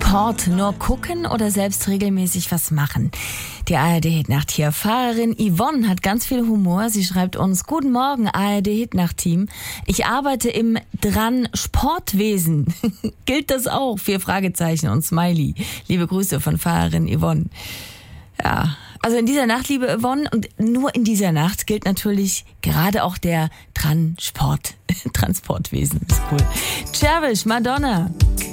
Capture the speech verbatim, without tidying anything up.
Sport nur gucken oder selbst regelmäßig was machen? Die A R D-Hitnacht hier. Fahrerin Yvonne hat ganz viel Humor. Sie schreibt uns: Guten Morgen, A R D-Hitnacht-Team. Ich arbeite im Dran Sportwesen. Gilt das auch? Vier Fragezeichen und Smiley. Liebe Grüße von Fahrerin Yvonne. Ja, also in dieser Nacht, liebe Yvonne, und nur in dieser Nacht gilt natürlich gerade auch der Transport, Transportwesen. Ist cool. Cherish, Madonna.